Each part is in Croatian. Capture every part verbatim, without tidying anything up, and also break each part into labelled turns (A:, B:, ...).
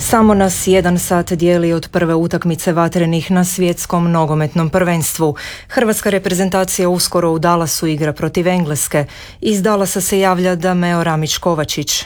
A: Samo nas jedan sat dijeli od prve utakmice vatrenih na svjetskom nogometnom prvenstvu. Hrvatska reprezentacija uskoro u Dallasu igra protiv Engleske. Iz Dallasa se javlja Dameo Ramić-Kovačić.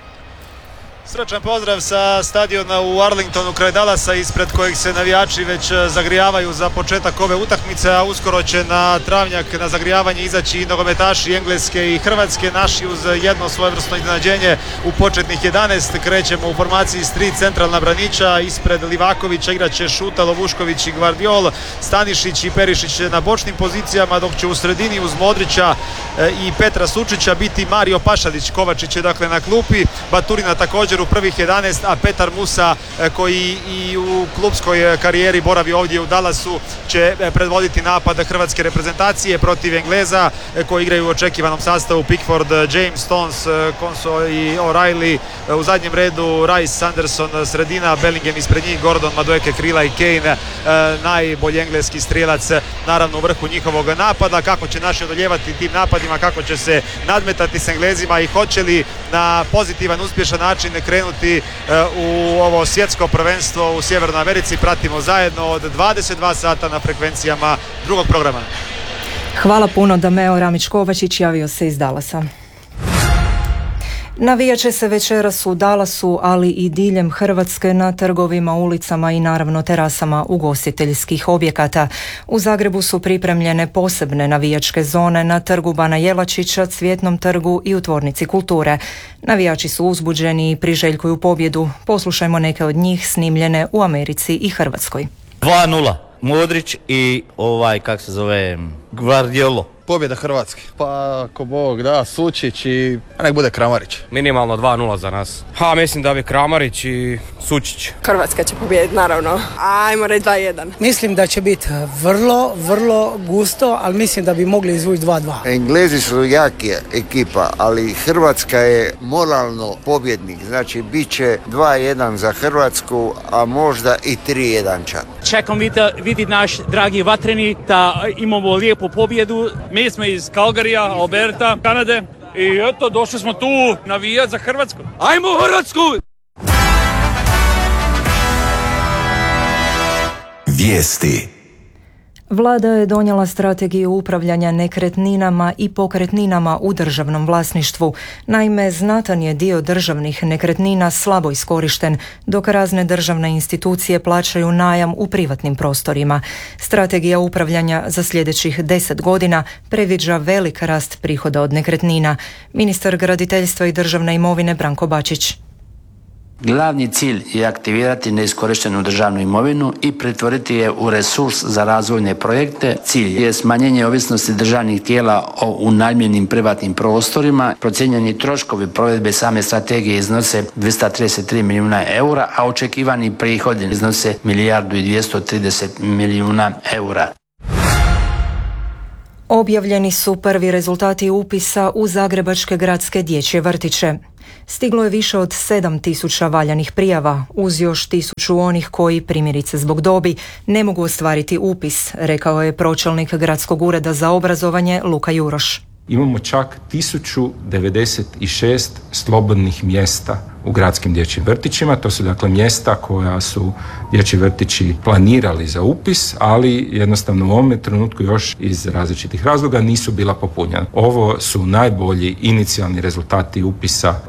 B: Srčan pozdrav sa stadiona u Arlingtonu kraj Dallasa, ispred kojeg se navijači već zagrijavaju za početak ove utakmice, a uskoro će na travnjak na zagrijavanje izaći i nogometaši Engleske i Hrvatske. Naši uz jedno svojevrsno iznenađenje u početnih jedanaest. Krećemo u formaciji s tri centralna braniča. Ispred Livakovića igraće Šuta, Lovušković i Gvardiol, Stanišić i Perišić na bočnim pozicijama, dok će u sredini uz Modrića i Petra Sučića biti Mario Pašalić. Kovačić je dakle na klupi, Baturina također u prvih jedanaest, a Petar Musa, koji i u klubskoj karijeri boravi ovdje u Dallasu, će predvoditi napad hrvatske reprezentacije protiv Engleza, koji igraju u očekivanom sastavu: Pickford, James, Stones, Konso i O'Reilly. U zadnjem redu Rice, Sanderson sredina, Bellingham ispred njih, Gordon, Madueke krila i Kane najbolji engleski strijelac naravno u vrhu njihovog napada. Kako će naši odoljevati tim napadima, kako će se nadmetati s Englezima i hoće li na pozitivan, uspješan način krenuti u ovo svjetsko prvenstvo u Sjevernoj Americi, pratimo zajedno od dvadeset dva sata na frekvencijama drugog programa.
A: Hvala puno. Dameo Ramić-Kovačić javio se iz Dallasa. Navijat će se večeras u Dallasu, ali i diljem Hrvatske na trgovima, ulicama i naravno terasama ugostiteljskih objekata. U Zagrebu su pripremljene posebne navijačke zone na trgu Bana Jelačića, Cvjetnom trgu i u Tvornici kulture. Navijači su uzbuđeni i priželjkuju pobjedu. Poslušajmo neke od njih snimljene u Americi i Hrvatskoj.
C: dva nula. Modrić i ovaj, kak se zove, Gvardiolo.
D: Pobjeda Hrvatske. Pa ako Bog da, Sučić i nek bude Kramarić.
E: Minimalno dva nula za nas. Ha, mislim da bi Kramarić i Sučić.
F: Hrvatska će pobijediti, naravno. Ajmo reći dva jedan.
G: Mislim da će biti vrlo, vrlo gusto, ali mislim da bi mogli izvući dva dva.
H: Englezi su jaki ekipa, ali Hrvatska je moralno pobjednik. Znači, bit će dva jedan za Hrvatsku, a možda i tri jedan čak.
I: Čekam vidjeti naš dragi vatreni da imamo lijepu pobjedu. Mi smo iz Calgaryja, Alberta, Kanade i eto, došli smo tu navijati za Hrvatsku. Ajmo Hrvatsku!
A: Vijesti. Vlada je donijela strategiju upravljanja nekretninama i pokretninama u državnom vlasništvu. Naime, znatan je dio državnih nekretnina slabo iskorišten, dok razne državne institucije plaćaju najam u privatnim prostorima. Strategija upravljanja za sljedećih deset godina predviđa velik rast prihoda od nekretnina. Ministar graditeljstva i državne imovine Branko Bačić.
J: Glavni cilj je aktivirati neiskorištenu državnu imovinu i pretvoriti je u resurs za razvojne projekte. Cilj je smanjenje ovisnosti državnih tijela o unajmljenim privatnim prostorima. Procijenjeni troškovi provedbe same strategije iznose dvjesto trideset tri milijuna eura, a očekivani prihodi iznose milijardu i dvjesto trideset milijuna eura.
A: Objavljeni su prvi rezultati upisa u zagrebačke gradske dječje vrtiće. Stiglo je više od sedam tisuća valjanih prijava, uz još tisuću onih koji, primjerice zbog dobi, ne mogu ostvariti upis, rekao je pročelnik Gradskog ureda za obrazovanje Luka Juroš.
K: Imamo čak tisuću devedeset šest slobodnih mjesta u gradskim dječjim vrtićima. To su dakle mjesta koja su dječji vrtići planirali za upis, ali jednostavno u ovome trenutku još iz različitih razloga nisu bila popunjena. Ovo su najbolji inicijalni rezultati upisa